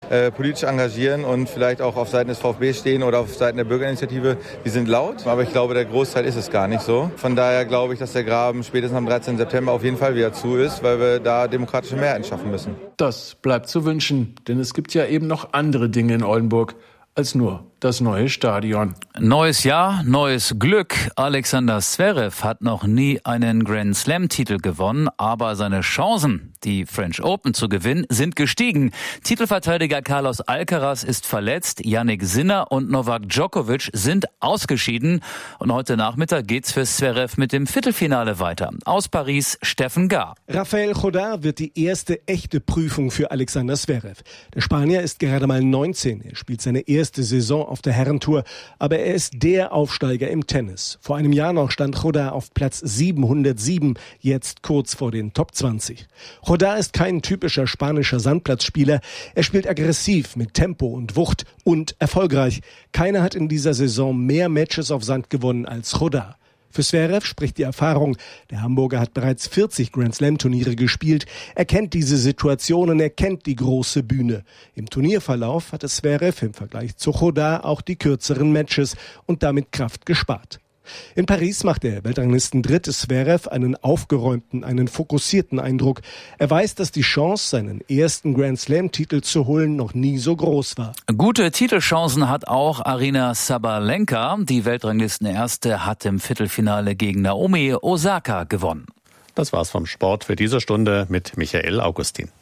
politisch engagieren und vielleicht auch auf Seiten des VfB stehen oder auf Seiten der Bürgerinitiative. Die sind laut, aber ich glaube, der Großteil ist es gar nicht so. Von daher glaube ich, dass der Graben spätestens am 13. September auf jeden Fall wieder zu ist, weil wir da demokratische Mehrheiten schaffen müssen. Das bleibt zu wünschen, denn es gibt ja eben noch andere Dinge in Oldenburg als nur das neue Stadion. Neues Jahr, neues Glück. Alexander Zverev hat noch nie einen Grand Slam-Titel gewonnen, aber seine Chancen, die French Open zu gewinnen, sind gestiegen. Titelverteidiger Carlos Alcaraz ist verletzt, Jannik Sinner und Novak Djokovic sind ausgeschieden. Und heute Nachmittag geht's für Zverev mit dem Viertelfinale weiter. Aus Paris, Steffen Gahr. Rafael Jodar wird die erste echte Prüfung für Alexander Zverev. Der Spanier ist gerade mal 19. Er spielt seine erste Saison auf der Herrentour, aber er ist der Aufsteiger im Tennis. Vor einem Jahr noch stand Jodar auf Platz 707, jetzt kurz vor den Top 20. Jodar ist kein typischer spanischer Sandplatzspieler. Er spielt aggressiv mit Tempo und Wucht und erfolgreich. Keiner hat in dieser Saison mehr Matches auf Sand gewonnen als Jodar. Für Zverev spricht die Erfahrung. Der Hamburger hat bereits 40 Grand-Slam-Turniere gespielt. Er kennt diese Situationen, er kennt die große Bühne. Im Turnierverlauf hatte Zverev im Vergleich zu Jodar auch die kürzeren Matches und damit Kraft gespart. In Paris macht der Weltranglisten-Dritte Zverev einen aufgeräumten, einen fokussierten Eindruck. Er weiß, dass die Chance, seinen ersten Grand-Slam-Titel zu holen, noch nie so groß war. Gute Titelchancen hat auch Aryna Sabalenka. Die Weltranglisten-Erste hat im Viertelfinale gegen Naomi Osaka gewonnen. Das war's vom Sport für diese Stunde mit Michael Augustin.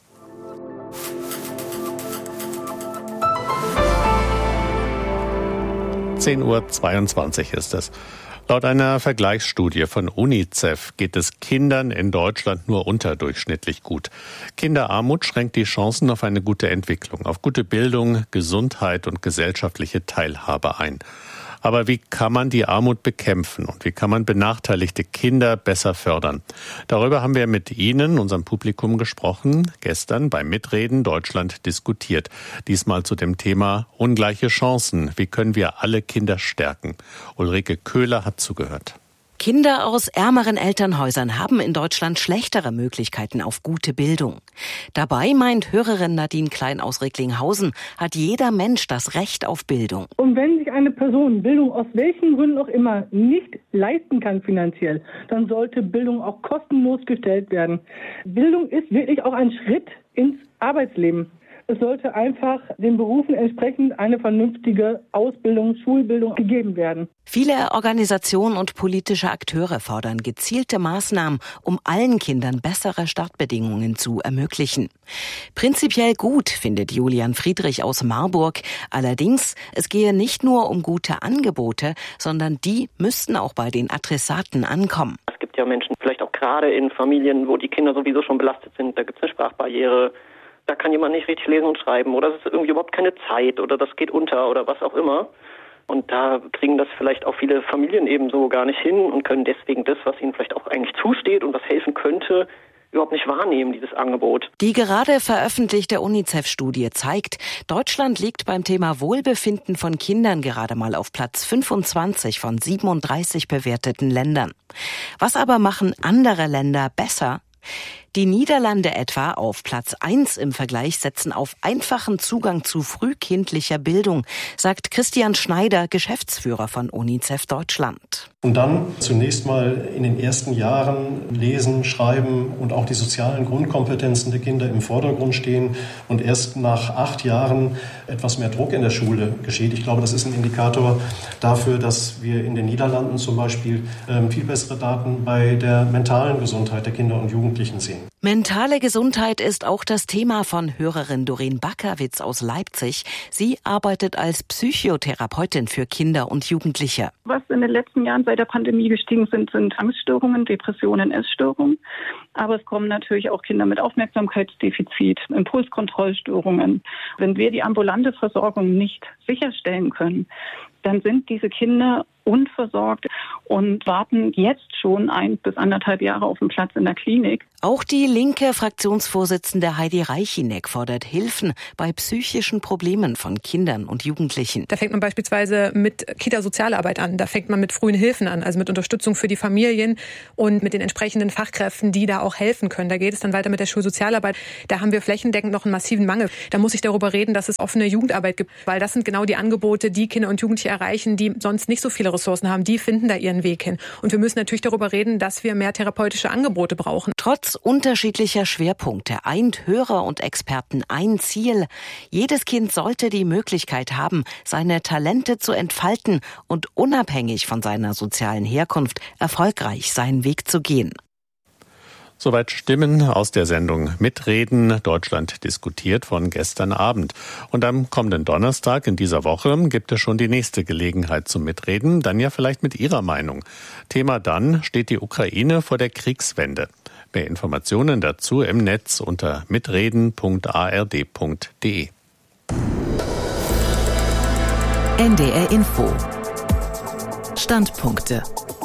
(10:22 Uhr ist es. Laut einer Vergleichsstudie von UNICEF geht es Kindern in Deutschland nur unterdurchschnittlich gut. Kinderarmut schränkt die Chancen auf eine gute Entwicklung, auf gute Bildung, Gesundheit und gesellschaftliche Teilhabe ein. Aber wie kann man die Armut bekämpfen und wie kann man benachteiligte Kinder besser fördern? Darüber haben wir mit Ihnen, unserem Publikum, gesprochen, gestern beim Mitreden Deutschland diskutiert. Diesmal zu dem Thema ungleiche Chancen. Wie können wir alle Kinder stärken? Ulrike Köhler hat zugehört. Kinder aus ärmeren Elternhäusern haben in Deutschland schlechtere Möglichkeiten auf gute Bildung. Dabei, meint Hörerin Nadine Klein aus Recklinghausen, hat jeder Mensch das Recht auf Bildung. Und wenn sich eine Person Bildung aus welchen Gründen auch immer nicht leisten kann finanziell, dann sollte Bildung auch kostenlos gestellt werden. Bildung ist wirklich auch ein Schritt ins Arbeitsleben. Es sollte einfach den Berufen entsprechend eine vernünftige Ausbildung, Schulbildung gegeben werden. Viele Organisationen und politische Akteure fordern gezielte Maßnahmen, um allen Kindern bessere Startbedingungen zu ermöglichen. Prinzipiell gut, findet Julian Friedrich aus Marburg. Allerdings, es gehe nicht nur um gute Angebote, sondern die müssten auch bei den Adressaten ankommen. Es gibt ja Menschen, vielleicht auch gerade in Familien, wo die Kinder sowieso schon belastet sind, da gibt es eine Sprachbarriere. Da kann jemand nicht richtig lesen und schreiben oder es ist irgendwie überhaupt keine Zeit oder das geht unter oder was auch immer. Und da kriegen das vielleicht auch viele Familien eben so gar nicht hin und können deswegen das, was ihnen vielleicht auch eigentlich zusteht und was helfen könnte, überhaupt nicht wahrnehmen, dieses Angebot. Die gerade veröffentlichte UNICEF-Studie zeigt, Deutschland liegt beim Thema Wohlbefinden von Kindern gerade mal auf Platz 25 von 37 bewerteten Ländern. Was aber machen andere Länder besser? Die Niederlande etwa auf Platz 1 im Vergleich setzen auf einfachen Zugang zu frühkindlicher Bildung, sagt Christian Schneider, Geschäftsführer von UNICEF Deutschland. Und dann zunächst mal in den ersten Jahren lesen, schreiben und auch die sozialen Grundkompetenzen der Kinder im Vordergrund stehen und erst nach 8 Jahren etwas mehr Druck in der Schule geschieht. Ich glaube, das ist ein Indikator dafür, dass wir in den Niederlanden zum Beispiel viel bessere Daten bei der mentalen Gesundheit der Kinder und Jugendlichen sehen. Mentale Gesundheit ist auch das Thema von Hörerin Doreen Backerwitz aus Leipzig. Sie arbeitet als Psychotherapeutin für Kinder und Jugendliche. Was in den letzten Jahren seit der Pandemie gestiegen sind Angststörungen, Depressionen, Essstörungen. Aber es kommen natürlich auch Kinder mit Aufmerksamkeitsdefizit, Impulskontrollstörungen. Wenn wir die ambulante Versorgung nicht sicherstellen können, dann sind diese Kinder unversorgt und warten jetzt schon 1 bis 1,5 Jahre auf einen Platz in der Klinik. Auch die linke Fraktionsvorsitzende Heidi Reichineck fordert Hilfen bei psychischen Problemen von Kindern und Jugendlichen. Da fängt man beispielsweise mit Kita-Sozialarbeit an. Da fängt man mit frühen Hilfen an, also mit Unterstützung für die Familien und mit den entsprechenden Fachkräften, die da auch helfen können. Da geht es dann weiter mit der Schulsozialarbeit. Da haben wir flächendeckend noch einen massiven Mangel. Da muss ich darüber reden, dass es offene Jugendarbeit gibt, weil das sind genau die Angebote, die Kinder und Jugendliche erreichen, die sonst nicht so viele Ressourcen haben. Die finden da ihren Weg hin. Und wir müssen natürlich darüber reden, dass wir mehr therapeutische Angebote brauchen. Trotz unterschiedlicher Schwerpunkte eint Hörer und Experten ein Ziel. Jedes Kind sollte die Möglichkeit haben, seine Talente zu entfalten und unabhängig von seiner sozialen Herkunft erfolgreich seinen Weg zu gehen. Soweit Stimmen aus der Sendung Mitreden, Deutschland diskutiert von gestern Abend. Und am kommenden Donnerstag in dieser Woche gibt es schon die nächste Gelegenheit zum Mitreden, dann ja vielleicht mit Ihrer Meinung. Thema dann steht die Ukraine vor der Kriegswende. Mehr Informationen dazu im Netz unter mitreden.ard.de. NDR Info. Standpunkte.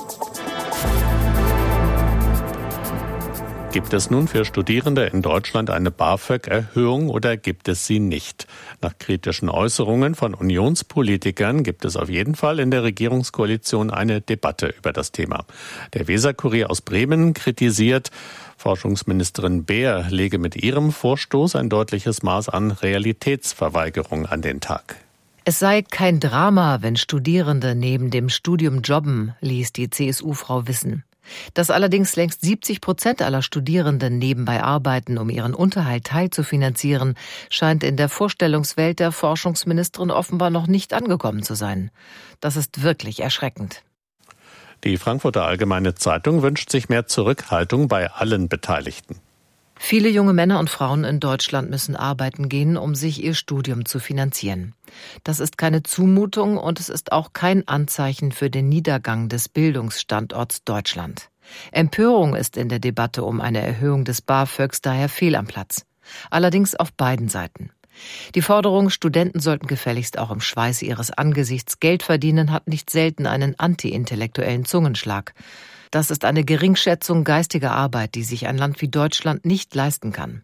Gibt es nun für Studierende in Deutschland eine BAföG-Erhöhung oder gibt es sie nicht? Nach kritischen Äußerungen von Unionspolitikern gibt es auf jeden Fall in der Regierungskoalition eine Debatte über das Thema. Der Weser-Kurier aus Bremen kritisiert, Forschungsministerin Beer lege mit ihrem Vorstoß ein deutliches Maß an Realitätsverweigerung an den Tag. Es sei kein Drama, wenn Studierende neben dem Studium jobben, ließ die CSU-Frau wissen. Dass allerdings längst 70% aller Studierenden nebenbei arbeiten, um ihren Unterhalt teilzufinanzieren, scheint in der Vorstellungswelt der Forschungsministerin offenbar noch nicht angekommen zu sein. Das ist wirklich erschreckend. Die Frankfurter Allgemeine Zeitung wünscht sich mehr Zurückhaltung bei allen Beteiligten. Viele junge Männer und Frauen in Deutschland müssen arbeiten gehen, um sich ihr Studium zu finanzieren. Das ist keine Zumutung und es ist auch kein Anzeichen für den Niedergang des Bildungsstandorts Deutschland. Empörung ist in der Debatte um eine Erhöhung des BAföGs daher fehl am Platz. Allerdings auf beiden Seiten. Die Forderung, Studenten sollten gefälligst auch im Schweiße ihres Angesichts Geld verdienen, hat nicht selten einen anti-intellektuellen Zungenschlag. Das ist eine Geringschätzung geistiger Arbeit, die sich ein Land wie Deutschland nicht leisten kann.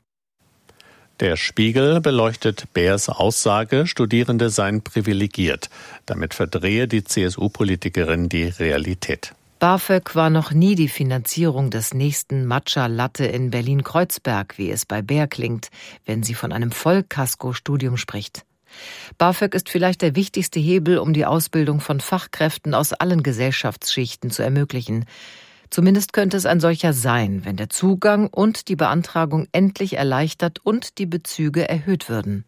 Der Spiegel beleuchtet Beers Aussage, Studierende seien privilegiert. Damit verdrehe die CSU-Politikerin die Realität. BAföG war noch nie die Finanzierung des nächsten Matcha-Latte in Berlin-Kreuzberg, wie es bei Beer klingt, wenn sie von einem Vollkasko-Studium spricht. BAföG ist vielleicht der wichtigste Hebel, um die Ausbildung von Fachkräften aus allen Gesellschaftsschichten zu ermöglichen. Zumindest könnte es ein solcher sein, wenn der Zugang und die Beantragung endlich erleichtert und die Bezüge erhöht würden.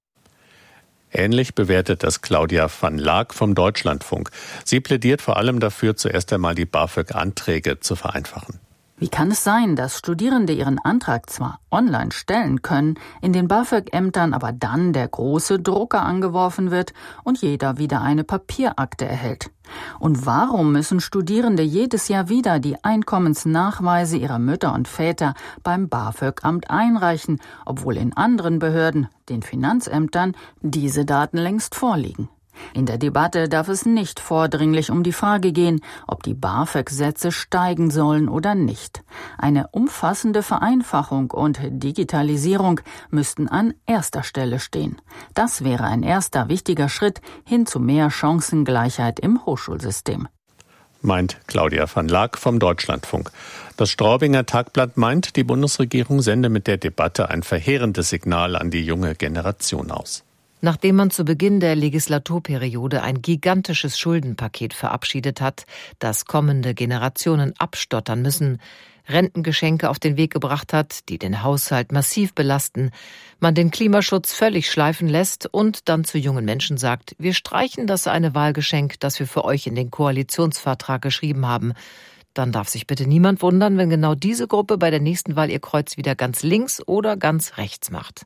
Ähnlich bewertet das Claudia van Laak vom Deutschlandfunk. Sie plädiert vor allem dafür, zuerst einmal die BAföG-Anträge zu vereinfachen. Wie kann es sein, dass Studierende ihren Antrag zwar online stellen können, in den BAföG-Ämtern aber dann der große Drucker angeworfen wird und jeder wieder eine Papierakte erhält? Und warum müssen Studierende jedes Jahr wieder die Einkommensnachweise ihrer Mütter und Väter beim BAföG-Amt einreichen, obwohl in anderen Behörden, den Finanzämtern, diese Daten längst vorliegen? In der Debatte darf es nicht vordringlich um die Frage gehen, ob die BAföG-Sätze steigen sollen oder nicht. Eine umfassende Vereinfachung und Digitalisierung müssten an erster Stelle stehen. Das wäre ein erster wichtiger Schritt hin zu mehr Chancengleichheit im Hochschulsystem. Meint Claudia van Laak vom Deutschlandfunk. Das Straubinger Tagblatt meint, die Bundesregierung sende mit der Debatte ein verheerendes Signal an die junge Generation aus. Nachdem man zu Beginn der Legislaturperiode ein gigantisches Schuldenpaket verabschiedet hat, das kommende Generationen abstottern müssen, Rentengeschenke auf den Weg gebracht hat, die den Haushalt massiv belasten, man den Klimaschutz völlig schleifen lässt und dann zu jungen Menschen sagt, wir streichen das eine Wahlgeschenk, das wir für euch in den Koalitionsvertrag geschrieben haben, dann darf sich bitte niemand wundern, wenn genau diese Gruppe bei der nächsten Wahl ihr Kreuz wieder ganz links oder ganz rechts macht.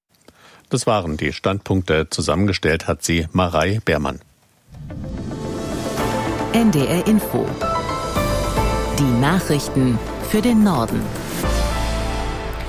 Das waren die Standpunkte. Zusammengestellt hat sie Marei Beermann. NDR Info. Die Nachrichten für den Norden.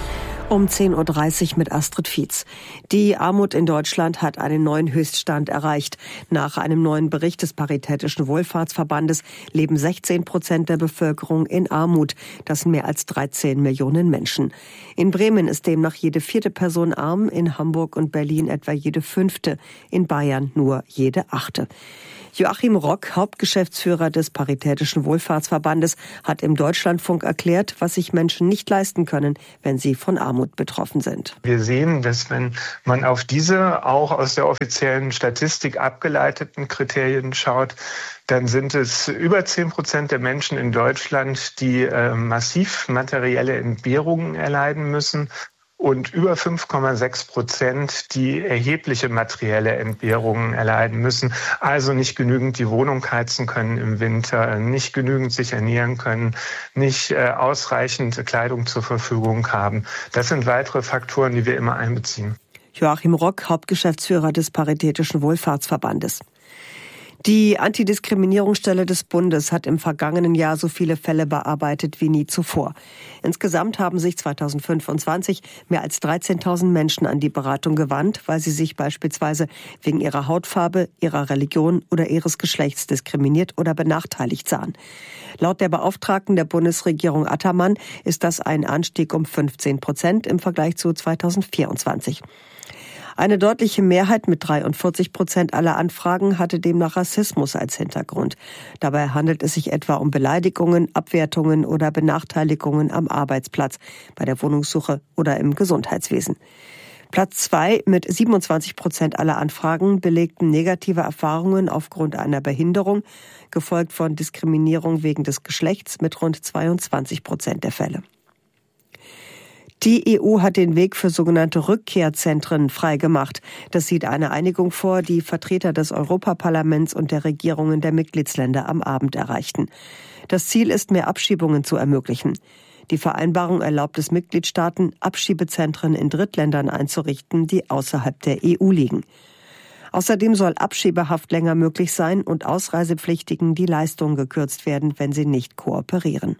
Um 10.30 Uhr mit Astrid Fietz. Die Armut in Deutschland hat einen neuen Höchststand erreicht. Nach einem neuen Bericht des Paritätischen Wohlfahrtsverbandes leben 16% der Bevölkerung in Armut. Das sind mehr als 13 Millionen Menschen. In Bremen ist demnach jede 4. Person arm, in Hamburg und Berlin etwa jede 5., in Bayern nur jede 8. Joachim Rock, Hauptgeschäftsführer des Paritätischen Wohlfahrtsverbandes, hat im Deutschlandfunk erklärt, was sich Menschen nicht leisten können, wenn sie von Armut betroffen sind. Wir sehen, dass wenn man auf diese auch aus der offiziellen Statistik abgeleiteten Kriterien schaut, dann sind es über 10% der Menschen in Deutschland, die massiv materielle Entbehrungen erleiden müssen. Und über 5,6%, die erhebliche materielle Entbehrungen erleiden müssen, also nicht genügend die Wohnung heizen können im Winter, nicht genügend sich ernähren können, nicht ausreichend Kleidung zur Verfügung haben. Das sind weitere Faktoren, die wir immer einbeziehen. Joachim Rock, Hauptgeschäftsführer des Paritätischen Wohlfahrtsverbandes. Die Antidiskriminierungsstelle des Bundes hat im vergangenen Jahr so viele Fälle bearbeitet wie nie zuvor. Insgesamt haben sich 2025 mehr als 13.000 Menschen an die Beratung gewandt, weil sie sich beispielsweise wegen ihrer Hautfarbe, ihrer Religion oder ihres Geschlechts diskriminiert oder benachteiligt sahen. Laut der Beauftragten der Bundesregierung Attermann ist das ein Anstieg um 15% im Vergleich zu 2024. Eine deutliche Mehrheit mit 43% aller Anfragen hatte demnach Rassismus als Hintergrund. Dabei handelt es sich etwa um Beleidigungen, Abwertungen oder Benachteiligungen am Arbeitsplatz, bei der Wohnungssuche oder im Gesundheitswesen. Platz 2 mit 27% aller Anfragen belegten negative Erfahrungen aufgrund einer Behinderung, gefolgt von Diskriminierung wegen des Geschlechts mit rund 22% der Fälle. Die EU hat den Weg für sogenannte Rückkehrzentren freigemacht. Das sieht eine Einigung vor, die Vertreter des Europaparlaments und der Regierungen der Mitgliedsländer am Abend erreichten. Das Ziel ist, mehr Abschiebungen zu ermöglichen. Die Vereinbarung erlaubt es Mitgliedstaaten, Abschiebezentren in Drittländern einzurichten, die außerhalb der EU liegen. Außerdem soll Abschiebehaft länger möglich sein und Ausreisepflichtigen die Leistungen gekürzt werden, wenn sie nicht kooperieren.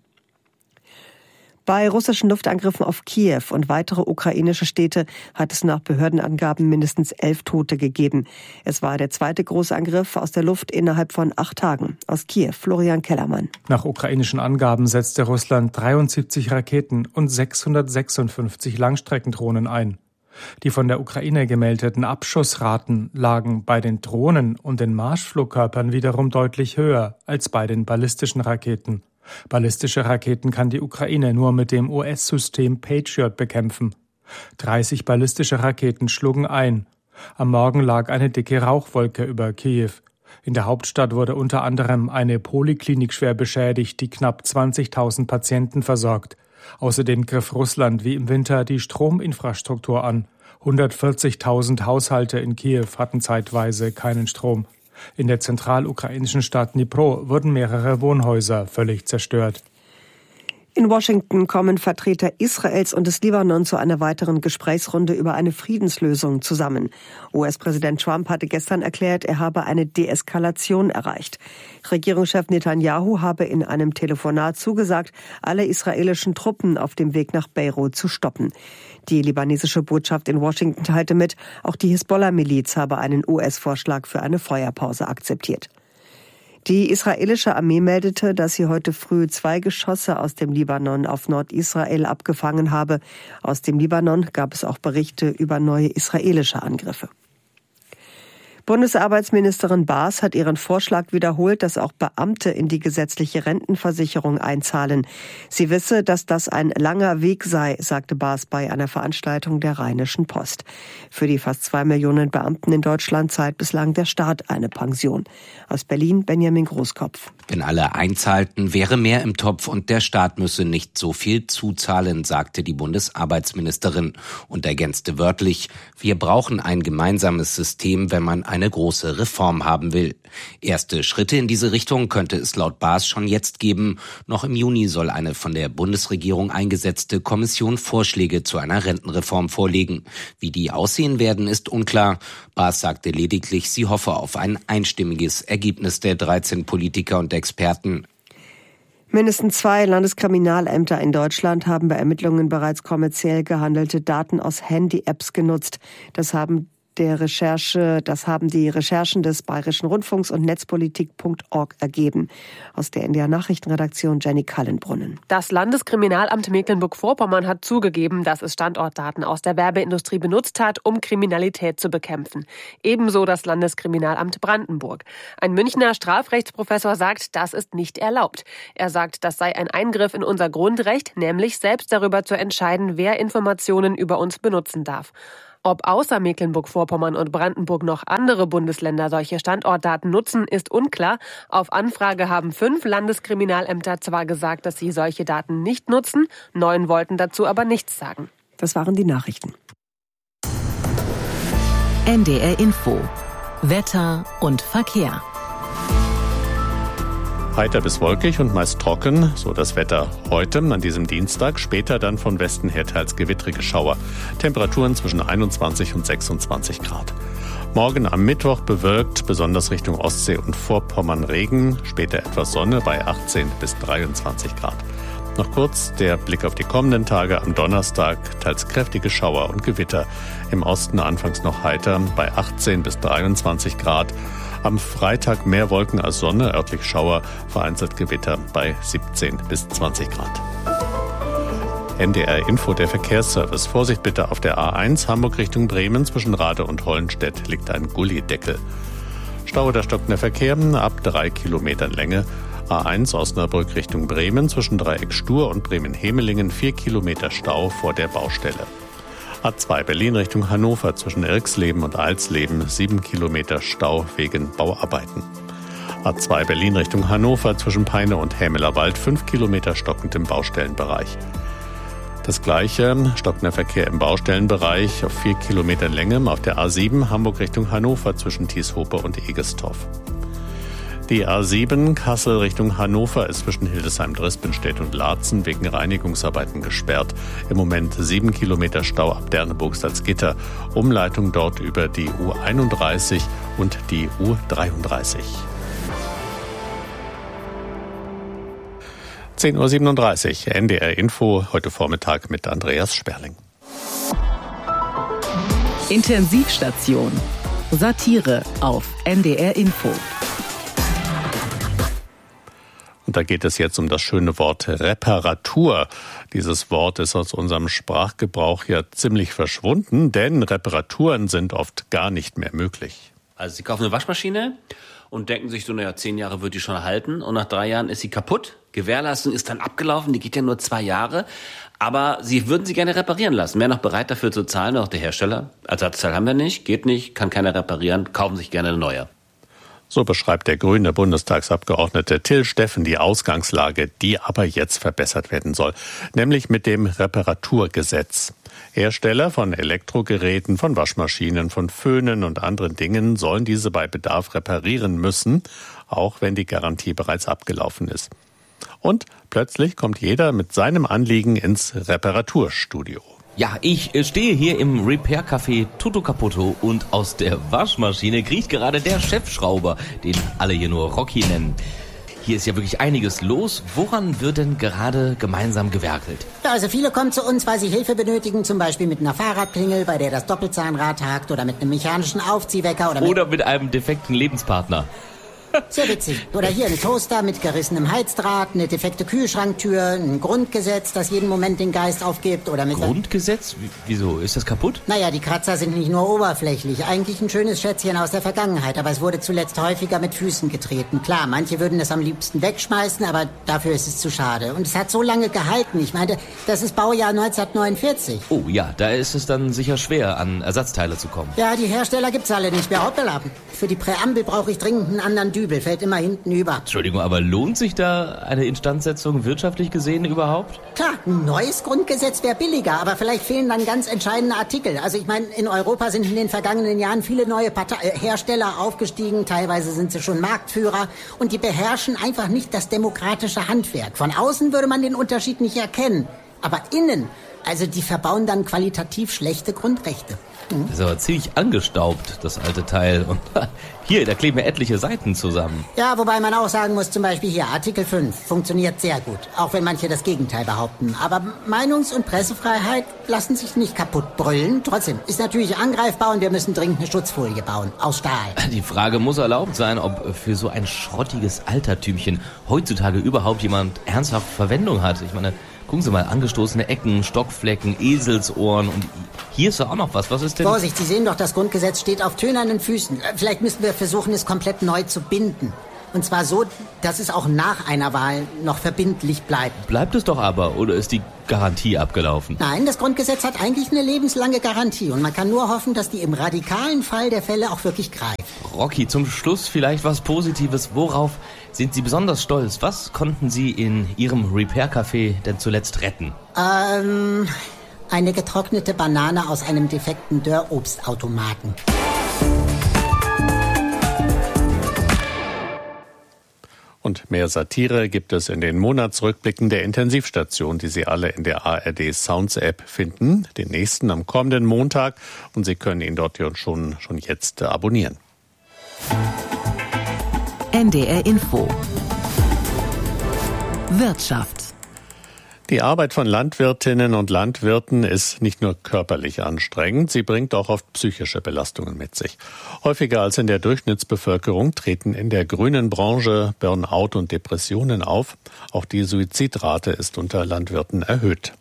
Bei russischen Luftangriffen auf Kiew und weitere ukrainische Städte hat es nach Behördenangaben mindestens 11 Tote gegeben. Es war der zweite Großangriff aus der Luft innerhalb von 8 Tagen. Aus Kiew, Florian Kellermann. Nach ukrainischen Angaben setzte Russland 73 Raketen und 656 Langstreckendrohnen ein. Die von der Ukraine gemeldeten Abschussraten lagen bei den Drohnen und den Marschflugkörpern wiederum deutlich höher als bei den ballistischen Raketen. Ballistische Raketen kann die Ukraine nur mit dem US-System Patriot bekämpfen. 30 ballistische Raketen schlugen ein. Am Morgen lag eine dicke Rauchwolke über Kiew. In der Hauptstadt wurde unter anderem eine Poliklinik schwer beschädigt, die knapp 20.000 Patienten versorgt. Außerdem griff Russland wie im Winter die Strominfrastruktur an. 140.000 Haushalte in Kiew hatten zeitweise keinen Strom. In der zentralukrainischen Stadt Dnipro wurden mehrere Wohnhäuser völlig zerstört. In Washington kommen Vertreter Israels und des Libanon zu einer weiteren Gesprächsrunde über eine Friedenslösung zusammen. US-Präsident Trump hatte gestern erklärt, er habe eine Deeskalation erreicht. Regierungschef Netanyahu habe in einem Telefonat zugesagt, alle israelischen Truppen auf dem Weg nach Beirut zu stoppen. Die libanesische Botschaft in Washington teilte mit, auch die Hisbollah-Miliz habe einen US-Vorschlag für eine Feuerpause akzeptiert. Die israelische Armee meldete, dass sie heute früh 2 Geschosse aus dem Libanon auf Nordisrael abgefangen habe. Aus dem Libanon gab es auch Berichte über neue israelische Angriffe. Bundesarbeitsministerin Baas hat ihren Vorschlag wiederholt, dass auch Beamte in die gesetzliche Rentenversicherung einzahlen. Sie wisse, dass das ein langer Weg sei, sagte Baas bei einer Veranstaltung der Rheinischen Post. Für die fast 2 Millionen Beamten in Deutschland zahlt bislang der Staat eine Pension. Aus Berlin Benjamin Großkopf. Wenn alle einzahlten, wäre mehr im Topf und der Staat müsse nicht so viel zuzahlen, sagte die Bundesarbeitsministerin und ergänzte wörtlich: Wir brauchen ein gemeinsames System, wenn man eine große Reform haben will. Erste Schritte in diese Richtung könnte es laut Baas schon jetzt geben. Noch im Juni soll eine von der Bundesregierung eingesetzte Kommission Vorschläge zu einer Rentenreform vorlegen. Wie die aussehen werden, ist unklar. Baas sagte lediglich, sie hoffe auf ein einstimmiges Ergebnis der 13 Politiker und Experten. Mindestens 2 Landeskriminalämter in Deutschland haben bei Ermittlungen bereits kommerziell gehandelte Daten aus Handy-Apps genutzt. Das haben die Recherchen des Bayerischen Rundfunks und Netzpolitik.org ergeben. Aus der NDR-Nachrichtenredaktion Jenny Kallenbrunnen. Das Landeskriminalamt Mecklenburg-Vorpommern hat zugegeben, dass es Standortdaten aus der Werbeindustrie benutzt hat, um Kriminalität zu bekämpfen. Ebenso das Landeskriminalamt Brandenburg. Ein Münchner Strafrechtsprofessor sagt, das ist nicht erlaubt. Er sagt, das sei ein Eingriff in unser Grundrecht, nämlich selbst darüber zu entscheiden, wer Informationen über uns benutzen darf. Ob außer Mecklenburg-Vorpommern und Brandenburg noch andere Bundesländer solche Standortdaten nutzen, ist unklar. Auf Anfrage haben 5 Landeskriminalämter zwar gesagt, dass sie solche Daten nicht nutzen, 9 wollten dazu aber nichts sagen. Das waren die Nachrichten. NDR Info. Wetter und Verkehr. Heiter bis wolkig und meist trocken, so das Wetter heute an diesem Dienstag. Später dann von Westen her teils gewittrige Schauer. Temperaturen zwischen 21 und 26 Grad. Morgen am Mittwoch bewölkt, besonders Richtung Ostsee und Vorpommern Regen. Später etwas Sonne bei 18 bis 23 Grad. Noch kurz der Blick auf die kommenden Tage. Am Donnerstag teils kräftige Schauer und Gewitter. Im Osten anfangs noch heiter bei 18 bis 23 Grad. Am Freitag mehr Wolken als Sonne, örtlich Schauer, vereinzelt Gewitter bei 17 bis 20 Grad. NDR Info, der Verkehrsservice. Vorsicht bitte auf der A1 Hamburg Richtung Bremen. Zwischen Rade und Hollenstedt liegt ein Gullideckel. Stau oder stockender Verkehr ab 3 Kilometern Länge. A1 Osnabrück Richtung Bremen. Zwischen Dreieck Stur und Bremen-Hemelingen 4 Kilometer Stau vor der Baustelle. A2 Berlin Richtung Hannover zwischen Irxleben und Alsleben 7 Kilometer Stau wegen Bauarbeiten. A2 Berlin Richtung Hannover zwischen Peine und Hämelerwald 5 Kilometer stockend im Baustellenbereich. Das gleiche, stockender Verkehr im Baustellenbereich auf 4 Kilometer Länge auf der A7 Hamburg Richtung Hannover zwischen Thieshope und Egestorf. Die A7 Kassel Richtung Hannover ist zwischen Hildesheim-Drispenstedt und Laatzen wegen Reinigungsarbeiten gesperrt. Im Moment 7 Kilometer Stau ab Derneburg-Salzgitter. Umleitung dort über die U31 und die U33. 10.37 Uhr, NDR Info, heute Vormittag mit Andreas Sperling. Intensivstation. Satire auf NDR Info. Und da geht es jetzt um das schöne Wort Reparatur. Dieses Wort ist aus unserem Sprachgebrauch ja ziemlich verschwunden, denn Reparaturen sind oft gar nicht mehr möglich. Also Sie kaufen eine Waschmaschine und denken sich so, 10 Jahre wird die schon halten und nach 3 Jahren ist sie kaputt. Gewährleistung ist dann abgelaufen, die geht ja nur 2 Jahre. Aber Sie würden sie gerne reparieren lassen. Wäre noch bereit dafür zu zahlen, auch der Hersteller. Ersatzteil haben wir nicht, geht nicht, kann keiner reparieren, kaufen sich gerne eine neue. So beschreibt der grüne Bundestagsabgeordnete Till Steffen die Ausgangslage, die aber jetzt verbessert werden soll, nämlich mit dem Reparaturgesetz. Hersteller von Elektrogeräten, von Waschmaschinen, von Föhnen und anderen Dingen sollen diese bei Bedarf reparieren müssen, auch wenn die Garantie bereits abgelaufen ist. Und plötzlich kommt jeder mit seinem Anliegen ins Reparaturstudio. Ja, ich stehe hier im Repair-Café Tutto Caputo und aus der Waschmaschine kriecht gerade der Chefschrauber, den alle hier nur Rocky nennen. Hier ist ja wirklich einiges los. Woran wird denn gerade gemeinsam gewerkelt? Ja, also viele kommen zu uns, weil sie Hilfe benötigen, zum Beispiel mit einer Fahrradklingel, bei der das Doppelzahnrad hakt, oder mit einem mechanischen Aufziehwecker oder mit einem defekten Lebenspartner. Sehr witzig. Oder hier ein Toaster mit gerissenem Heizdraht, eine defekte Kühlschranktür, ein Grundgesetz, das jeden Moment den Geist aufgibt. Oder mit Grundgesetz? Wieso? Ist das kaputt? Naja, die Kratzer sind nicht nur oberflächlich. Eigentlich ein schönes Schätzchen aus der Vergangenheit, aber es wurde zuletzt häufiger mit Füßen getreten. Klar, manche würden es am liebsten wegschmeißen, aber dafür ist es zu schade. Und es hat so lange gehalten. Ich meinte, das ist Baujahr 1949. Oh ja, da ist es dann sicher schwer, an Ersatzteile zu kommen. Ja, die Hersteller gibt's alle nicht mehr. Hoppala. Für die Präambel brauche ich dringend einen anderen Dübel. Fällt immer hinten über. Entschuldigung, aber lohnt sich da eine Instandsetzung wirtschaftlich gesehen überhaupt? Klar, ein neues Grundgesetz wäre billiger, aber vielleicht fehlen dann ganz entscheidende Artikel. Also ich meine, in Europa sind in den vergangenen Jahren viele neue Hersteller aufgestiegen, teilweise sind sie schon Marktführer und die beherrschen einfach nicht das demokratische Handwerk. Von außen würde man den Unterschied nicht erkennen, aber innen Also die verbauen dann qualitativ schlechte Grundrechte. Das ist aber ziemlich angestaubt, das alte Teil. Und hier, da kleben ja etliche Seiten zusammen. Ja, wobei man auch sagen muss, zum Beispiel hier Artikel 5 funktioniert sehr gut. Auch wenn manche das Gegenteil behaupten. Aber Meinungs- und Pressefreiheit lassen sich nicht kaputt brüllen. Trotzdem ist natürlich angreifbar und wir müssen dringend eine Schutzfolie bauen. Aus Stahl. Die Frage muss erlaubt sein, ob für so ein schrottiges Altertümchen heutzutage überhaupt jemand ernsthaft Verwendung hat. Ich meine, gucken Sie mal, angestoßene Ecken, Stockflecken, Eselsohren und hier ist doch auch noch was. Was ist denn... Vorsicht, Sie sehen doch, das Grundgesetz steht auf tönernen Füßen. Vielleicht müssen wir versuchen, es komplett neu zu binden. Und zwar so, dass es auch nach einer Wahl noch verbindlich bleibt. Bleibt es doch aber, oder ist die Garantie abgelaufen? Nein, das Grundgesetz hat eigentlich eine lebenslange Garantie. Und man kann nur hoffen, dass die im radikalen Fall der Fälle auch wirklich greift. Rocky, zum Schluss vielleicht was Positives. Worauf sind Sie besonders stolz? Was konnten Sie in Ihrem Repair-Café denn zuletzt retten? Eine getrocknete Banane aus einem defekten Dörrobstautomaten. Und mehr Satire gibt es in den Monatsrückblicken der Intensivstation, die Sie alle in der ARD Sounds App finden. Den nächsten am kommenden Montag. Und Sie können ihn dort schon jetzt abonnieren. NDR Info. Wirtschaft. Die Arbeit von Landwirtinnen und Landwirten ist nicht nur körperlich anstrengend, sie bringt auch oft psychische Belastungen mit sich. Häufiger als in der Durchschnittsbevölkerung treten in der grünen Branche Burnout und Depressionen auf. Auch die Suizidrate ist unter Landwirten erhöht.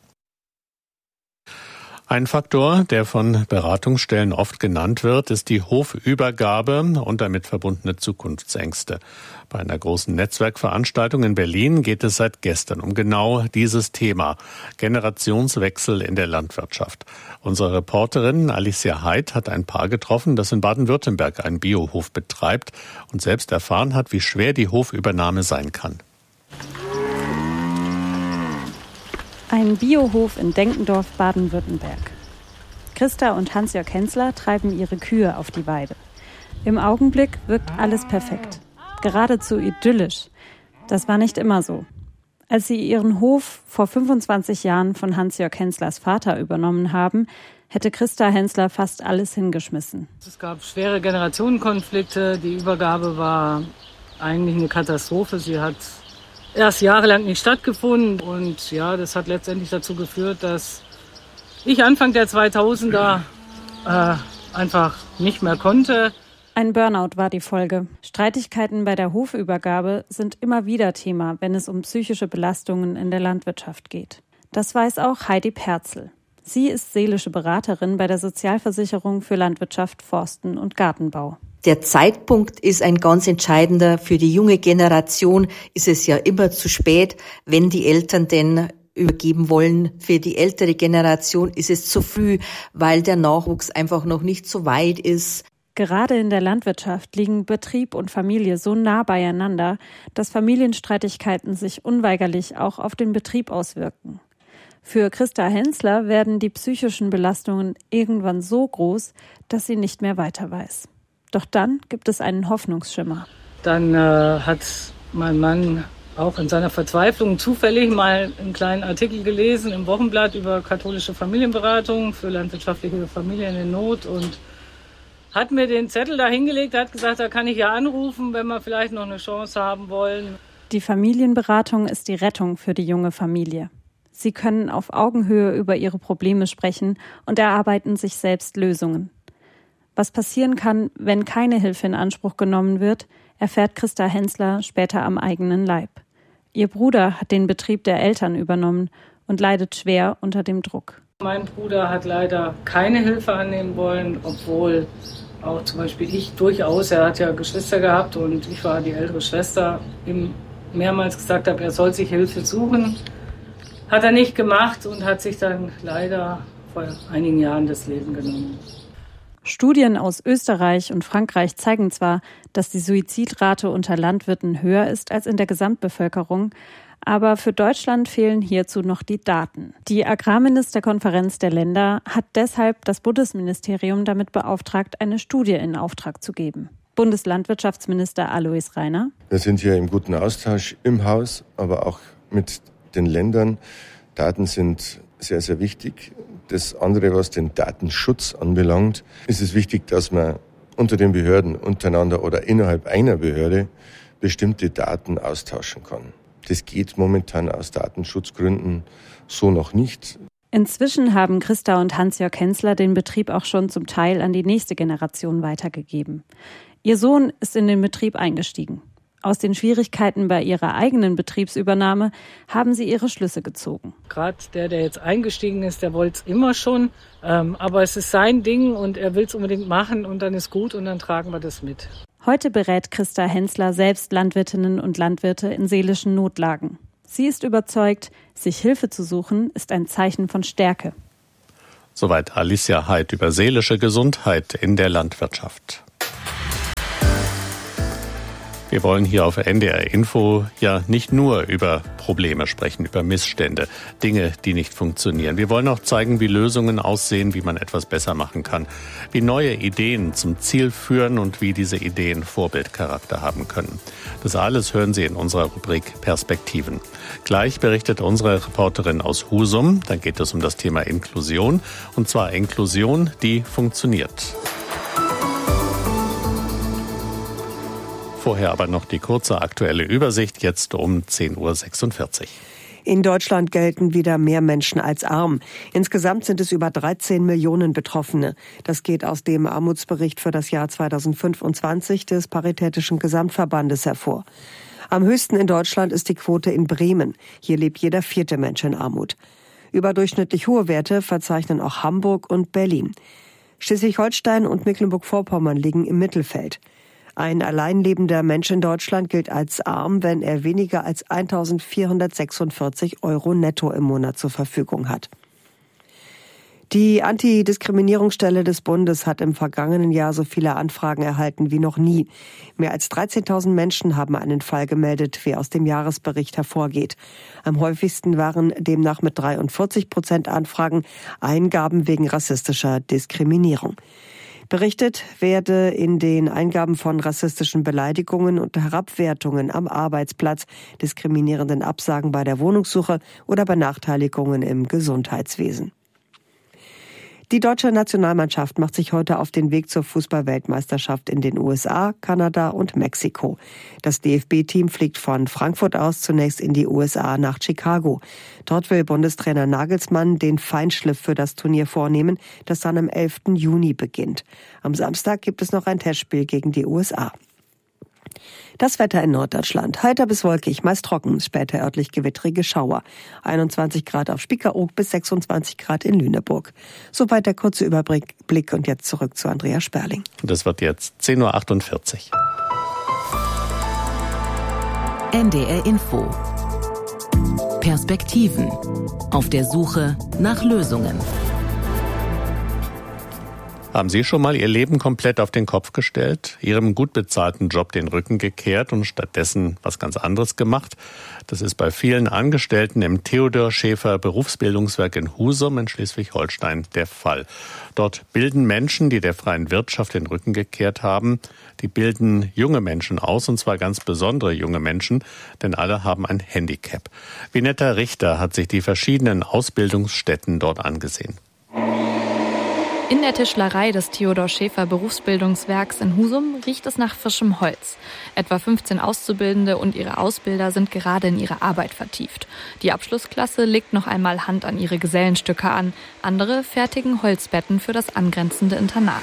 Ein Faktor, der von Beratungsstellen oft genannt wird, ist die Hofübergabe und damit verbundene Zukunftsängste. Bei einer großen Netzwerkveranstaltung in Berlin geht es seit gestern um genau dieses Thema: Generationswechsel in der Landwirtschaft. Unsere Reporterin Alicia Heid hat ein Paar getroffen, das in Baden-Württemberg einen Biohof betreibt und selbst erfahren hat, wie schwer die Hofübernahme sein kann. Ein Biohof in Denkendorf, Baden-Württemberg. Christa und Hans-Jörg Hensler treiben ihre Kühe auf die Weide. Im Augenblick wirkt alles perfekt, geradezu idyllisch. Das war nicht immer so. Als sie ihren Hof vor 25 Jahren von Hans-Jörg Henslers Vater übernommen haben, hätte Christa Hensler fast alles hingeschmissen. Es gab schwere Generationenkonflikte, die Übergabe war eigentlich eine Katastrophe. Sie hat erst jahrelang nicht stattgefunden und ja, das hat letztendlich dazu geführt, dass ich Anfang der 2000er einfach nicht mehr konnte. Ein Burnout war die Folge. Streitigkeiten bei der Hofübergabe sind immer wieder Thema, wenn es um psychische Belastungen in der Landwirtschaft geht. Das weiß auch Heidi Perzel. Sie ist seelische Beraterin bei der Sozialversicherung für Landwirtschaft, Forsten und Gartenbau. Der Zeitpunkt ist ein ganz entscheidender. Für die junge Generation ist es ja immer zu spät, wenn die Eltern denn übergeben wollen. Für die ältere Generation ist es zu früh, weil der Nachwuchs einfach noch nicht so weit ist. Gerade in der Landwirtschaft liegen Betrieb und Familie so nah beieinander, dass Familienstreitigkeiten sich unweigerlich auch auf den Betrieb auswirken. Für Christa Hensler werden die psychischen Belastungen irgendwann so groß, dass sie nicht mehr weiter weiß. Doch dann gibt es einen Hoffnungsschimmer. Dann hat mein Mann auch in seiner Verzweiflung zufällig mal einen kleinen Artikel gelesen im Wochenblatt über katholische Familienberatung für landwirtschaftliche Familien in Not und hat mir den Zettel da hingelegt, hat gesagt, da kann ich ja anrufen, wenn wir vielleicht noch eine Chance haben wollen. Die Familienberatung ist die Rettung für die junge Familie. Sie können auf Augenhöhe über ihre Probleme sprechen und erarbeiten sich selbst Lösungen. Was passieren kann, wenn keine Hilfe in Anspruch genommen wird, erfährt Christa Hensler später am eigenen Leib. Ihr Bruder hat den Betrieb der Eltern übernommen und leidet schwer unter dem Druck. Mein Bruder hat leider keine Hilfe annehmen wollen, obwohl auch zum Beispiel ich durchaus, er hat ja Geschwister gehabt und ich war die ältere Schwester, ihm mehrmals gesagt habe, er soll sich Hilfe suchen. Hat er nicht gemacht und hat sich dann leider vor einigen Jahren das Leben genommen. Studien aus Österreich und Frankreich zeigen zwar, dass die Suizidrate unter Landwirten höher ist als in der Gesamtbevölkerung, aber für Deutschland fehlen hierzu noch die Daten. Die Agrarministerkonferenz der Länder hat deshalb das Bundesministerium damit beauftragt, eine Studie in Auftrag zu geben. Bundeslandwirtschaftsminister Alois Rainer: Wir sind hier im guten Austausch im Haus, aber auch mit den Ländern. Daten sind sehr, sehr wichtig. Das andere, was den Datenschutz anbelangt, ist es wichtig, dass man unter den Behörden untereinander oder innerhalb einer Behörde bestimmte Daten austauschen kann. Das geht momentan aus Datenschutzgründen so noch nicht. Inzwischen haben Christa und Hans-Jörg Hensler den Betrieb auch schon zum Teil an die nächste Generation weitergegeben. Ihr Sohn ist in den Betrieb eingestiegen. Aus den Schwierigkeiten bei ihrer eigenen Betriebsübernahme haben sie ihre Schlüsse gezogen. Gerade der jetzt eingestiegen ist, der wollte es immer schon. Aber es ist sein Ding und er will es unbedingt machen und dann ist gut und dann tragen wir das mit. Heute berät Christa Hensler selbst Landwirtinnen und Landwirte in seelischen Notlagen. Sie ist überzeugt, sich Hilfe zu suchen, ist ein Zeichen von Stärke. Soweit Alicia Heid über seelische Gesundheit in der Landwirtschaft. Wir wollen hier auf NDR Info ja nicht nur über Probleme sprechen, über Missstände, Dinge, die nicht funktionieren. Wir wollen auch zeigen, wie Lösungen aussehen, wie man etwas besser machen kann, wie neue Ideen zum Ziel führen und wie diese Ideen Vorbildcharakter haben können. Das alles hören Sie in unserer Rubrik Perspektiven. Gleich berichtet unsere Reporterin aus Husum, dann geht es um das Thema Inklusion, und zwar Inklusion, die funktioniert. Vorher aber noch die kurze aktuelle Übersicht, jetzt um 10.46 Uhr. In Deutschland gelten wieder mehr Menschen als arm. Insgesamt sind es über 13 Millionen Betroffene. Das geht aus dem Armutsbericht für das Jahr 2025 des Paritätischen Gesamtverbandes hervor. Am höchsten in Deutschland ist die Quote in Bremen. Hier lebt jeder 4. Mensch in Armut. Überdurchschnittlich hohe Werte verzeichnen auch Hamburg und Berlin. Schleswig-Holstein und Mecklenburg-Vorpommern liegen im Mittelfeld. Ein alleinlebender Mensch in Deutschland gilt als arm, wenn er weniger als 1.446 € netto im Monat zur Verfügung hat. Die Antidiskriminierungsstelle des Bundes hat im vergangenen Jahr so viele Anfragen erhalten wie noch nie. Mehr als 13.000 Menschen haben einen Fall gemeldet, wie aus dem Jahresbericht hervorgeht. Am häufigsten waren demnach mit 43% Anfragen Eingaben wegen rassistischer Diskriminierung. Berichtet werde in den Eingaben von rassistischen Beleidigungen und Herabwertungen am Arbeitsplatz, diskriminierenden Absagen bei der Wohnungssuche oder Benachteiligungen im Gesundheitswesen. Die deutsche Nationalmannschaft macht sich heute auf den Weg zur Fußball-Weltmeisterschaft in den USA, Kanada und Mexiko. Das DFB-Team fliegt von Frankfurt aus zunächst in die USA nach Chicago. Dort will Bundestrainer Nagelsmann den Feinschliff für das Turnier vornehmen, das dann am 11. Juni beginnt. Am Samstag gibt es noch ein Testspiel gegen die USA. Das Wetter in Norddeutschland. Heiter bis wolkig, meist trocken, später örtlich gewittrige Schauer. 21 Grad auf Spiekeroog bis 26 Grad in Lüneburg. Soweit der kurze Überblick und jetzt zurück zu Andrea Sperling. Das wird jetzt 10.48 Uhr. NDR Info. Perspektiven. Auf der Suche nach Lösungen. Haben Sie schon mal Ihr Leben komplett auf den Kopf gestellt, Ihrem gut bezahlten Job den Rücken gekehrt und stattdessen was ganz anderes gemacht? Das ist bei vielen Angestellten im Theodor Schäfer Berufsbildungswerk in Husum in Schleswig-Holstein der Fall. Dort bilden Menschen, die der freien Wirtschaft den Rücken gekehrt haben, die bilden junge Menschen aus, und zwar ganz besondere junge Menschen, denn alle haben ein Handicap. Vinetta Richter hat sich die verschiedenen Ausbildungsstätten dort angesehen. In der Tischlerei des Theodor Schäfer Berufsbildungswerks in Husum riecht es nach frischem Holz. Etwa 15 Auszubildende und ihre Ausbilder sind gerade in ihre Arbeit vertieft. Die Abschlussklasse legt noch einmal Hand an ihre Gesellenstücke an. Andere fertigen Holzbetten für das angrenzende Internat.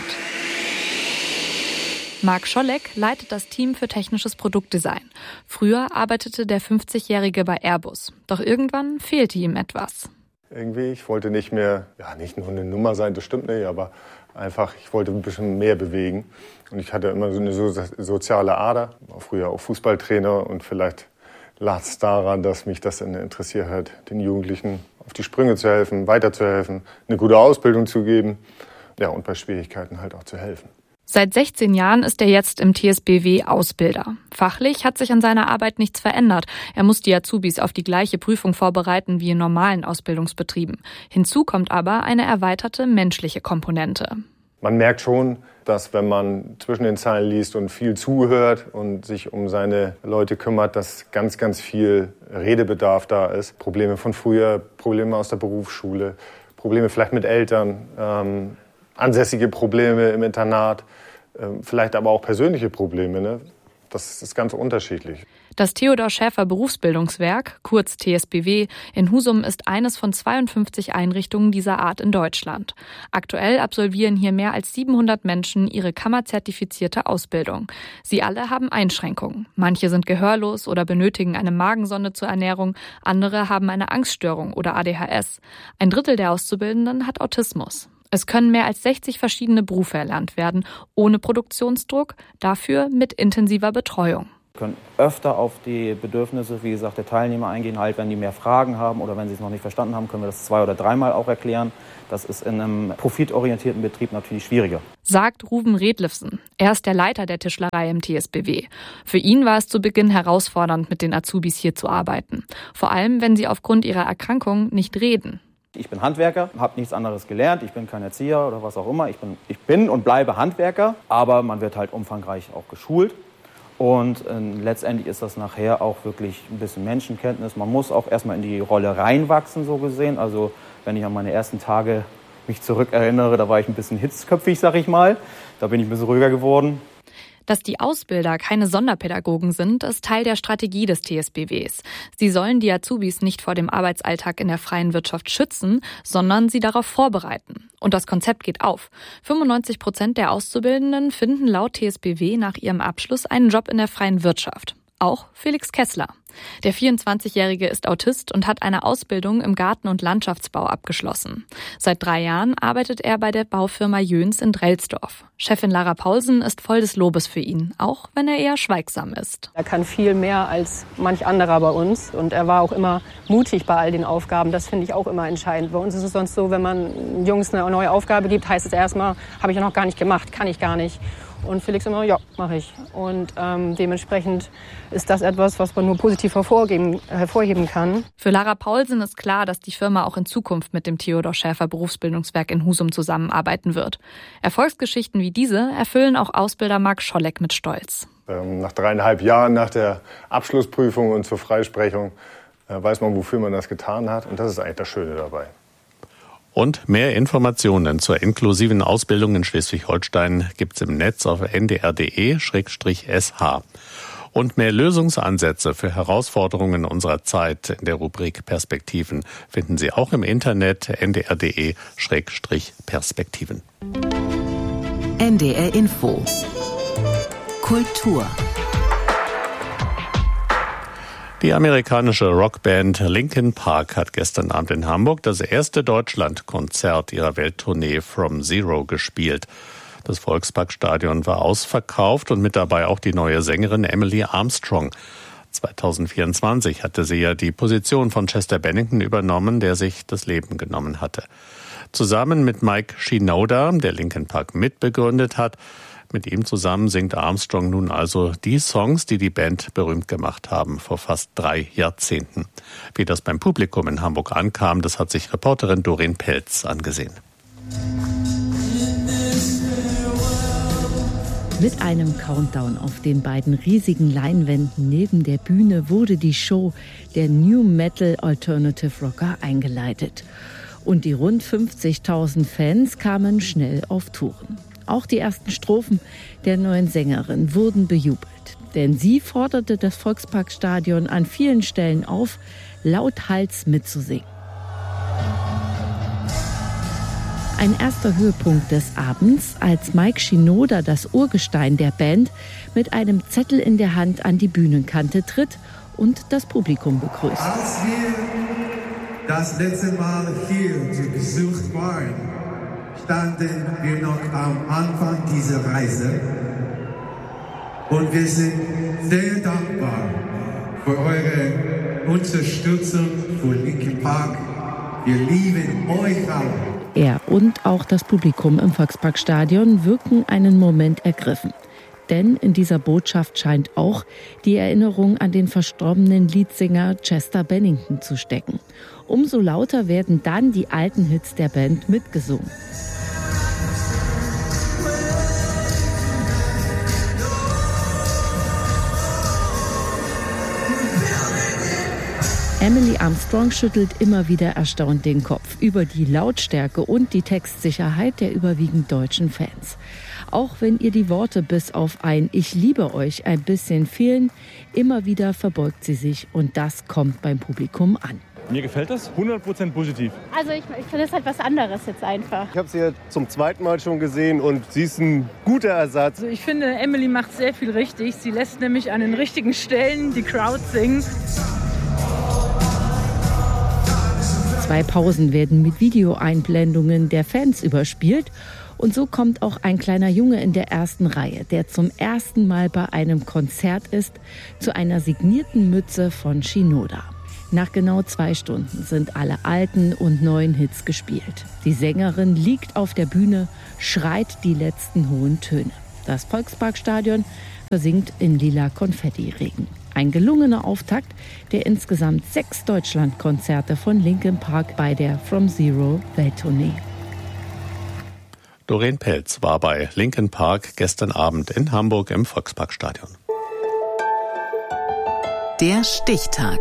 Marc Scholleck leitet das Team für technisches Produktdesign. Früher arbeitete der 50-Jährige bei Airbus. Doch irgendwann fehlte ihm etwas. Irgendwie, ich wollte nicht mehr, nicht nur eine Nummer sein, das stimmt nicht, aber einfach, ich wollte ein bisschen mehr bewegen. Und ich hatte immer so eine soziale Ader, war früher auch Fußballtrainer, und vielleicht lag es daran, dass mich das interessiert hat, den Jugendlichen auf die Sprünge zu helfen, weiterzuhelfen, eine gute Ausbildung zu geben, und bei Schwierigkeiten halt auch zu helfen. Seit 16 Jahren ist er jetzt im TSBW Ausbilder. Fachlich hat sich an seiner Arbeit nichts verändert. Er muss die Azubis auf die gleiche Prüfung vorbereiten wie in normalen Ausbildungsbetrieben. Hinzu kommt aber eine erweiterte menschliche Komponente. Man merkt schon, dass wenn man zwischen den Zeilen liest und viel zuhört und sich um seine Leute kümmert, dass ganz, ganz viel Redebedarf da ist. Probleme von früher, Probleme aus der Berufsschule, Probleme vielleicht mit Eltern, ansässige Probleme im Internat, vielleicht aber auch persönliche Probleme, ne? Das ist ganz unterschiedlich. Das Theodor Schäfer Berufsbildungswerk, kurz TSBW, in Husum ist eines von 52 Einrichtungen dieser Art in Deutschland. Aktuell absolvieren hier mehr als 700 Menschen ihre kammerzertifizierte Ausbildung. Sie alle haben Einschränkungen. Manche sind gehörlos oder benötigen eine Magensonde zur Ernährung, andere haben eine Angststörung oder ADHS. Ein Drittel der Auszubildenden hat Autismus. Es können mehr als 60 verschiedene Berufe erlernt werden, ohne Produktionsdruck, dafür mit intensiver Betreuung. Wir können öfter auf die Bedürfnisse, wie gesagt, der Teilnehmer eingehen, halt, wenn die mehr Fragen haben oder wenn sie es noch nicht verstanden haben, können wir das 2- oder 3-mal auch erklären. Das ist in einem profitorientierten Betrieb natürlich schwieriger. Sagt Ruven Redlifsen. Er ist der Leiter der Tischlerei im TSBW. Für ihn war es zu Beginn herausfordernd, mit den Azubis hier zu arbeiten. Vor allem, wenn sie aufgrund ihrer Erkrankung nicht reden. Ich bin Handwerker, habe nichts anderes gelernt, ich bin kein Erzieher oder was auch immer. Ich bin und bleibe Handwerker, aber man wird halt umfangreich auch geschult. Und letztendlich ist das nachher auch wirklich ein bisschen Menschenkenntnis. Man muss auch erstmal in die Rolle reinwachsen, so gesehen. Also wenn ich an meine ersten Tage mich zurückerinnere, da war ich ein bisschen hitzköpfig, sag ich mal. Da bin ich ein bisschen ruhiger geworden. Dass die Ausbilder keine Sonderpädagogen sind, ist Teil der Strategie des TSBWs. Sie sollen die Azubis nicht vor dem Arbeitsalltag in der freien Wirtschaft schützen, sondern sie darauf vorbereiten. Und das Konzept geht auf. 95% der Auszubildenden finden laut TSBW nach ihrem Abschluss einen Job in der freien Wirtschaft. Auch Felix Kessler. Der 24-Jährige ist Autist und hat eine Ausbildung im Garten- und Landschaftsbau abgeschlossen. Seit 3 Jahren arbeitet er bei der Baufirma Jöns in Drelsdorf. Chefin Lara Paulsen ist voll des Lobes für ihn, auch wenn er eher schweigsam ist. Er kann viel mehr als manch anderer bei uns und er war auch immer mutig bei all den Aufgaben. Das finde ich auch immer entscheidend. Bei uns ist es sonst so, wenn man Jungs eine neue Aufgabe gibt, heißt es erstmal, habe ich ja noch gar nicht gemacht, kann ich gar nicht. Und Felix immer, ja, mache ich. Und dementsprechend ist das etwas, was man nur positiv hervorheben kann. Für Lara Paulsen ist klar, dass die Firma auch in Zukunft mit dem Theodor Schäfer Berufsbildungswerk in Husum zusammenarbeiten wird. Erfolgsgeschichten wie diese erfüllen auch Ausbilder Marc Scholleck mit Stolz. Nach 3,5 Jahren nach der Abschlussprüfung und zur Freisprechung weiß man, wofür man das getan hat. Und das ist eigentlich das Schöne dabei. Und mehr Informationen zur inklusiven Ausbildung in Schleswig-Holstein gibt's im Netz auf ndr.de/sh. Und mehr Lösungsansätze für Herausforderungen unserer Zeit in der Rubrik Perspektiven finden Sie auch im Internet ndr.de/perspektiven. NDR Info. Kultur. Die amerikanische Rockband Linkin Park hat gestern Abend in Hamburg das erste Deutschlandkonzert ihrer Welttournee From Zero gespielt. Das Volksparkstadion war ausverkauft und mit dabei auch die neue Sängerin Emily Armstrong. 2024 hatte sie ja die Position von Chester Bennington übernommen, der sich das Leben genommen hatte. Zusammen mit Mike Shinoda, der Linkin Park mitbegründet hat, mit ihm zusammen singt Armstrong nun also die Songs, die die Band berühmt gemacht haben vor fast 3 Jahrzehnten. Wie das beim Publikum in Hamburg ankam, das hat sich Reporterin Doreen Pelz angesehen. Mit einem Countdown auf den beiden riesigen Leinwänden neben der Bühne wurde die Show der New Metal Alternative Rocker eingeleitet. Und die rund 50.000 Fans kamen schnell auf Touren. Auch die ersten Strophen der neuen Sängerin wurden bejubelt. Denn sie forderte das Volksparkstadion an vielen Stellen auf, lauthals mitzusingen. Ein erster Höhepunkt des Abends, als Mike Shinoda, das Urgestein der Band, mit einem Zettel in der Hand an die Bühnenkante tritt und das Publikum begrüßt. Als wir das letzte Mal hier zu Besuch waren, standen wir noch am Anfang dieser Reise und wir sind sehr dankbar für eure Unterstützung für Linkin Park. Wir lieben euch alle. Er und auch das Publikum im Volksparkstadion wirken einen Moment ergriffen. Denn in dieser Botschaft scheint auch die Erinnerung an den verstorbenen Leadsänger Chester Bennington zu stecken. Umso lauter werden dann die alten Hits der Band mitgesungen. Emily Armstrong schüttelt immer wieder erstaunt den Kopf über die Lautstärke und die Textsicherheit der überwiegend deutschen Fans. Auch wenn ihr die Worte bis auf ein »Ich liebe euch« ein bisschen fehlen, immer wieder verbeugt sie sich und das kommt beim Publikum an. Mir gefällt das 100% positiv. Also ich finde es halt was anderes jetzt einfach. Ich habe sie ja zum zweiten Mal schon gesehen und sie ist ein guter Ersatz. Also ich finde, Emily macht sehr viel richtig. Sie lässt nämlich an den richtigen Stellen die Crowd singen. 2 Pausen werden mit Videoeinblendungen der Fans überspielt. Und so kommt auch ein kleiner Junge in der ersten Reihe, der zum ersten Mal bei einem Konzert ist, zu einer signierten Mütze von Shinoda. Nach genau 2 Stunden sind alle alten und neuen Hits gespielt. Die Sängerin liegt auf der Bühne, schreit die letzten hohen Töne. Das Volksparkstadion versinkt in lila Konfettiregen. Ein gelungener Auftakt der insgesamt 6 Deutschlandkonzerte von Linkin Park bei der From Zero Welttournee. Doreen Pelz war bei Linkin Park gestern Abend in Hamburg im Volksparkstadion. Der Stichtag.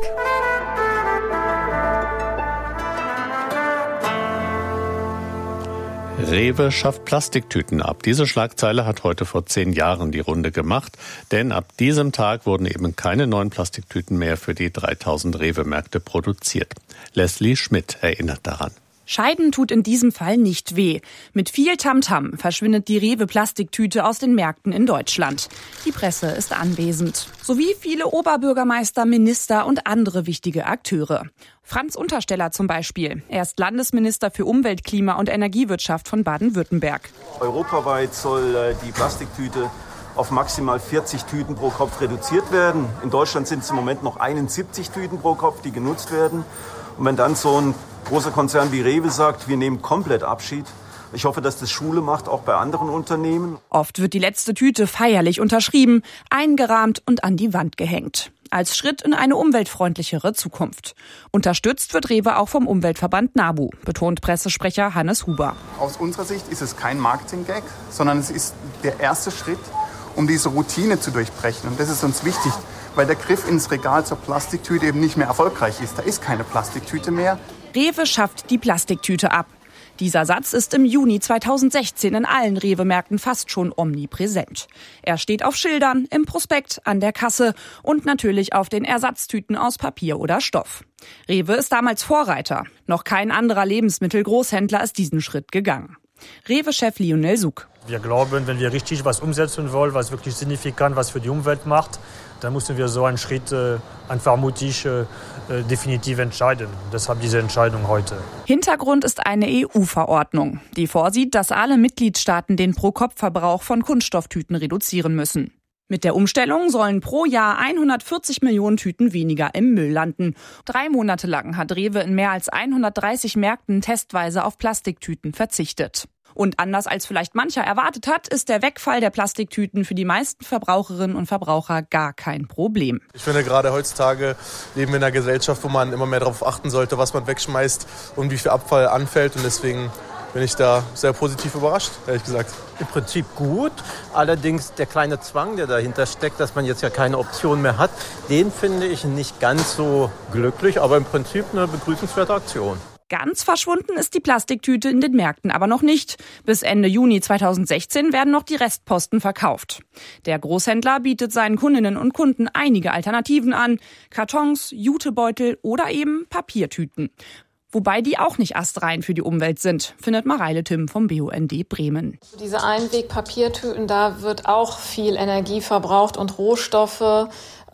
Rewe schafft Plastiktüten ab. Diese Schlagzeile hat heute vor 10 Jahren die Runde gemacht, denn ab diesem Tag wurden eben keine neuen Plastiktüten mehr für die 3000 Rewe-Märkte produziert. Leslie Schmidt erinnert daran. Scheiden tut in diesem Fall nicht weh. Mit viel Tamtam verschwindet die Rewe-Plastiktüte aus den Märkten in Deutschland. Die Presse ist anwesend. Sowie viele Oberbürgermeister, Minister und andere wichtige Akteure. Franz Untersteller zum Beispiel. Er ist Landesminister für Umwelt, Klima und Energiewirtschaft von Baden-Württemberg. Europaweit soll die Plastiktüte auf maximal 40 Tüten pro Kopf reduziert werden. In Deutschland sind es im Moment noch 71 Tüten pro Kopf, die genutzt werden. Und wenn dann so ein großer Konzern wie Rewe sagt, wir nehmen komplett Abschied. Ich hoffe, dass das Schule macht, auch bei anderen Unternehmen. Oft wird die letzte Tüte feierlich unterschrieben, eingerahmt und an die Wand gehängt. Als Schritt in eine umweltfreundlichere Zukunft. Unterstützt wird Rewe auch vom Umweltverband NABU, betont Pressesprecher Hannes Huber. Aus unserer Sicht ist es kein Marketing-Gag, sondern es ist der erste Schritt, um diese Routine zu durchbrechen. Und das ist uns wichtig, weil der Griff ins Regal zur Plastiktüte eben nicht mehr erfolgreich ist. Da ist keine Plastiktüte mehr. Rewe schafft die Plastiktüte ab. Dieser Satz ist im Juni 2016 in allen Rewe-Märkten fast schon omnipräsent. Er steht auf Schildern, im Prospekt, an der Kasse und natürlich auf den Ersatztüten aus Papier oder Stoff. Rewe ist damals Vorreiter. Noch kein anderer Lebensmittelgroßhändler ist diesen Schritt gegangen. Rewe-Chef Lionel Suk. Wir glauben, wenn wir richtig was umsetzen wollen, was wirklich signifikant was für die Umwelt macht, dann müssen wir so einen Schritt einfach mutig definitiv entscheiden. Deshalb diese Entscheidung heute. Hintergrund ist eine EU-Verordnung, die vorsieht, dass alle Mitgliedstaaten den Pro-Kopf-Verbrauch von Kunststofftüten reduzieren müssen. Mit der Umstellung sollen pro Jahr 140 Millionen Tüten weniger im Müll landen. 3 Monate lang hat Rewe in mehr als 130 Märkten testweise auf Plastiktüten verzichtet. Und anders als vielleicht mancher erwartet hat, ist der Wegfall der Plastiktüten für die meisten Verbraucherinnen und Verbraucher gar kein Problem. Ich finde, gerade heutzutage leben wir in einer Gesellschaft, wo man immer mehr darauf achten sollte, was man wegschmeißt und wie viel Abfall anfällt. Und deswegen bin ich da sehr positiv überrascht, ehrlich gesagt. Im Prinzip gut. Allerdings der kleine Zwang, der dahinter steckt, dass man jetzt ja keine Option mehr hat, den finde ich nicht ganz so glücklich. Aber im Prinzip eine begrüßenswerte Aktion. Ganz verschwunden ist die Plastiktüte in den Märkten aber noch nicht. Bis Ende Juni 2016 werden noch die Restposten verkauft. Der Großhändler bietet seinen Kundinnen und Kunden einige Alternativen an. Kartons, Jutebeutel oder eben Papiertüten. Wobei die auch nicht astrein für die Umwelt sind, findet Mareile Timm vom BUND Bremen. Diese Einweg-Papiertüten, da wird auch viel Energie verbraucht und Rohstoffe,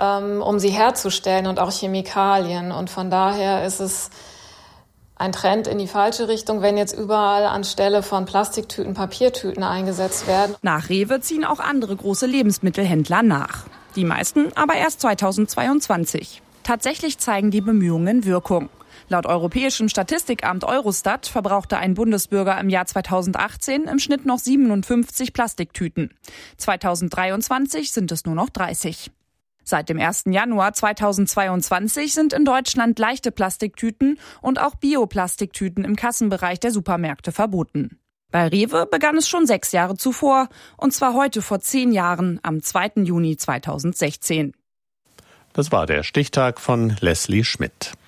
um sie herzustellen und auch Chemikalien. Und von daher ist es ein Trend in die falsche Richtung, wenn jetzt überall anstelle von Plastiktüten Papiertüten eingesetzt werden. Nach Rewe ziehen auch andere große Lebensmittelhändler nach. Die meisten aber erst 2022. Tatsächlich zeigen die Bemühungen Wirkung. Laut Europäischem Statistikamt Eurostat verbrauchte ein Bundesbürger im Jahr 2018 im Schnitt noch 57 Plastiktüten. 2023 sind es nur noch 30. Seit dem 1. Januar 2022 sind in Deutschland leichte Plastiktüten und auch Bioplastiktüten im Kassenbereich der Supermärkte verboten. Bei Rewe begann es schon 6 Jahre zuvor, und zwar heute vor 10 Jahren, am 2. Juni 2016. Das war der Stichtag von Leslie Schmidt.